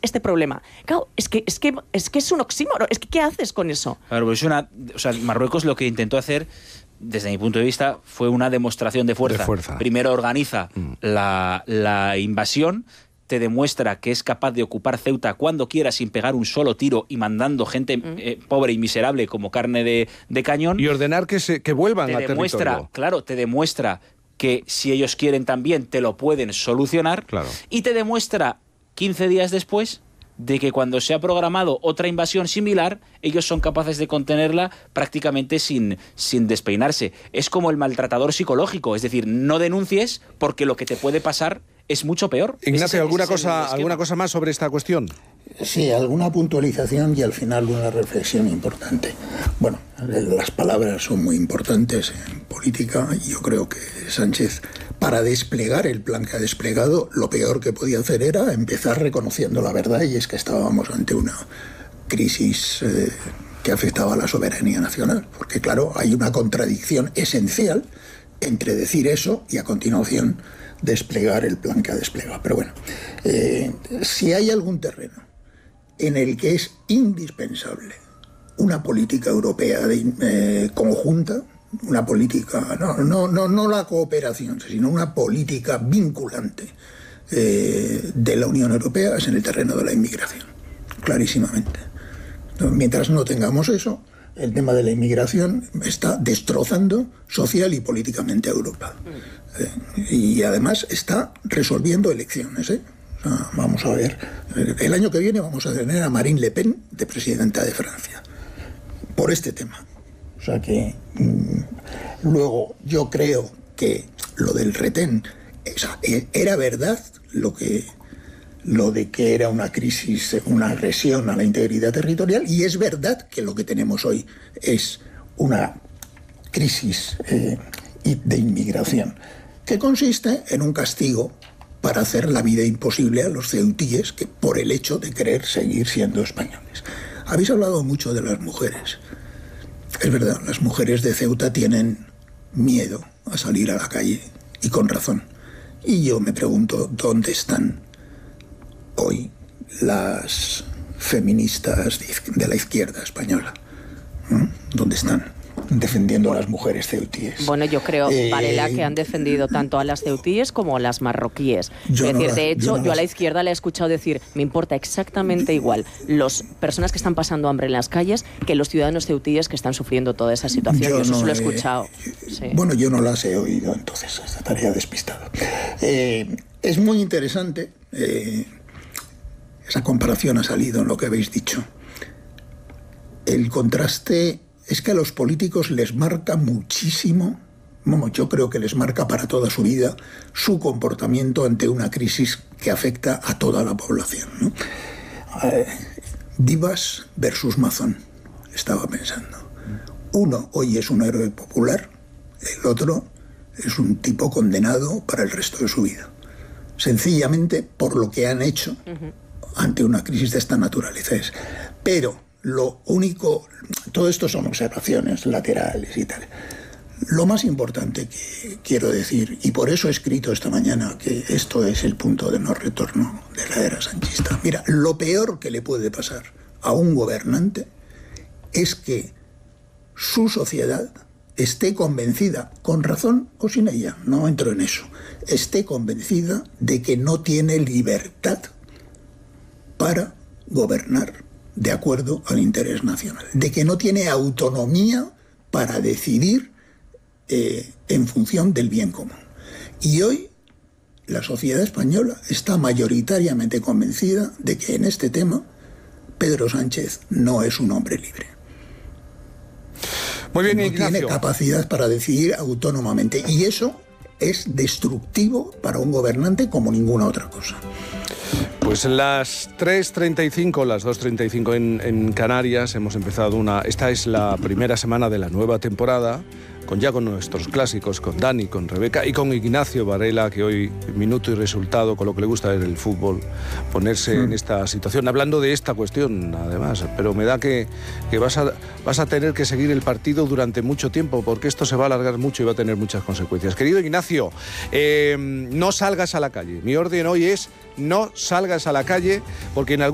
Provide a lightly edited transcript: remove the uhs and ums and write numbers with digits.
este problema. Claro, es que es un oxímoron. Es que ¿qué haces con eso? Claro, pues Marruecos lo que intentó hacer, desde mi punto de vista, fue una demostración de fuerza. Primero organiza la invasión, te demuestra que es capaz de ocupar Ceuta cuando quiera sin pegar un solo tiro y mandando gente pobre y miserable como carne de cañón. Y ordenar que vuelvan al territorio. Claro, te demuestra que si ellos quieren también te lo pueden solucionar. Claro. Y te demuestra 15 días después de que cuando se ha programado otra invasión similar, ellos son capaces de contenerla prácticamente sin despeinarse. Es como el maltratador psicológico, es decir, no denuncies porque lo que te puede pasar es mucho peor. Ignacio, ¿alguna cosa más sobre esta cuestión? Sí, alguna puntualización y al final una reflexión importante. Bueno, las palabras son muy importantes en política y yo creo que Sánchez, para desplegar el plan que ha desplegado, lo peor que podía hacer era empezar reconociendo la verdad, y es que estábamos ante una crisis que afectaba a la soberanía nacional. Porque claro, hay una contradicción esencial entre decir eso y a continuación desplegar el plan que ha desplegado. Pero bueno, si hay algún terreno en el que es indispensable una política europea conjunta, una política, no la cooperación, sino una política vinculante de la Unión Europea, es en el terreno de la inmigración, clarísimamente. Mientras no tengamos eso, el tema de la inmigración está destrozando social y políticamente a Europa. Y además está resolviendo elecciones, vamos a ver, el año que viene vamos a tener a Marine Le Pen de presidenta de Francia por este tema. O sea que luego yo creo que lo del retén era verdad, lo de que era una crisis, una agresión a la integridad territorial, y es verdad que lo que tenemos hoy es una crisis de inmigración que consiste en un castigo para hacer la vida imposible a los ceutíes que por el hecho de querer seguir siendo españoles. Habéis hablado mucho de las mujeres. Es verdad, las mujeres de Ceuta tienen miedo a salir a la calle, y con razón. Y yo me pregunto, ¿dónde están hoy las feministas de la izquierda española? ¿Dónde están defendiendo a las mujeres ceutíes? Bueno, yo creo, Varela, que han defendido tanto a las ceutíes como a las marroquíes. Yo a la izquierda le he escuchado decir, me importa exactamente igual las personas que están pasando hambre en las calles que los ciudadanos ceutíes que están sufriendo toda esa situación. Yo eso lo he escuchado. Sí. Bueno, yo no las he oído, entonces estaría despistado. Es muy interesante, esa comparación ha salido en lo que habéis dicho. El contraste es que a los políticos les marca muchísimo, yo creo que les marca para toda su vida, su comportamiento ante una crisis que afecta a toda la población, ¿no? Vivas versus Mazón, estaba pensando. Uno hoy es un héroe popular, el otro es un tipo condenado para el resto de su vida, sencillamente por lo que han hecho ante una crisis de esta naturaleza. Pero lo único, todo esto son observaciones laterales y tal. Lo más importante que quiero decir, y por eso he escrito esta mañana que esto es el punto de no retorno de la era sanchista. Mira, lo peor que le puede pasar a un gobernante es que su sociedad esté convencida, con razón o sin ella, no entro en eso, esté convencida de que no tiene libertad para gobernar de acuerdo al interés nacional, de que no tiene autonomía para decidir en función del bien común. Y hoy la sociedad española está mayoritariamente convencida de que en este tema Pedro Sánchez no es un hombre libre. Muy bien, no Ignacio. Tiene capacidad para decidir autónomamente, y eso es destructivo para un gobernante como ninguna otra cosa. Pues las 3:35, las 2:35 en Canarias, hemos empezado esta es la primera semana de la nueva temporada, con nuestros clásicos, con Dani, con Rebeca y con Ignacio Varela, que hoy, minuto y resultado, con lo que le gusta ver el fútbol, ponerse en esta situación, hablando de esta cuestión, además. Pero me da que vas a tener que seguir el partido durante mucho tiempo, porque esto se va a alargar mucho y va a tener muchas consecuencias. Querido Ignacio, no salgas a la calle. Mi orden hoy es no salgas a la calle, porque en algún